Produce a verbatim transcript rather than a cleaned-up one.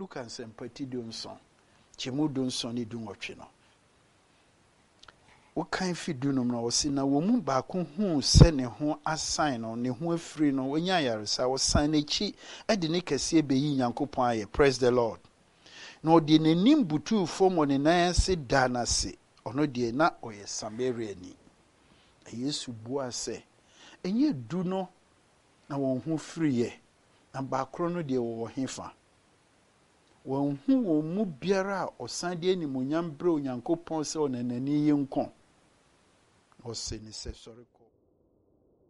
Look and say, Mpati Dunson. Chimu Dunson ni Dungochino. What kind fi dunum na wasi na womu baako hu se ne ho assign no ne ho afiri no wonya yaresa wo sign echi e de ne kase be yi Nyankopon aye. Praise the Lord. No de nanim butu fom ne nan se da na se ono de na oye Samaria ni. Yesu bua se enye du no na won ho firi ye na baakro no de wo hefa won hu wo mu biara osan de animonyam bre Onyankopon se onanani yi nkon. Or say, sorry.